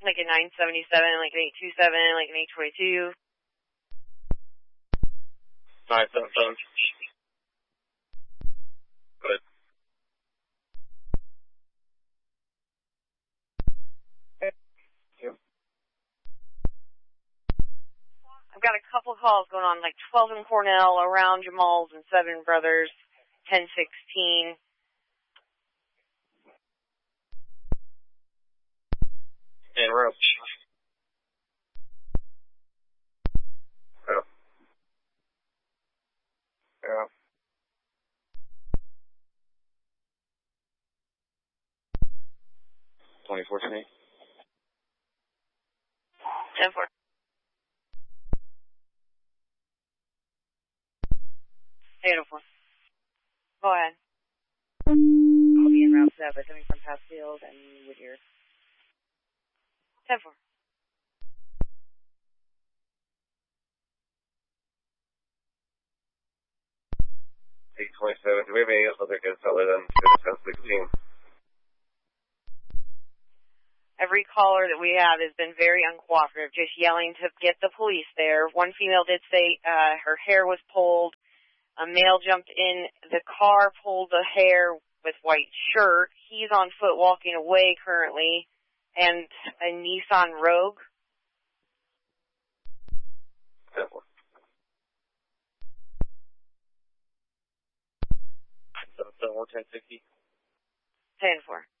Like a 977, like an 827, like an 822. 977. Good. I've got a couple calls going on, like 12 in Cornell, around Jamal's and Seven Brothers, 1016. And rope. Yeah. Yeah. 24 to me. 10-4. Beautiful. Go ahead. I'll be in Route 7, coming from Passfield and Whittier. 10-4. 827. Do we have any other kids other than 1016? Every caller that we have has been very uncooperative, just yelling to get the police there. One female did say her hair was pulled. A male jumped in the car, pulled the hair with white shirt. He's on foot walking away currently. And a Nissan Rogue. 10-4. So more 1060. 10-4.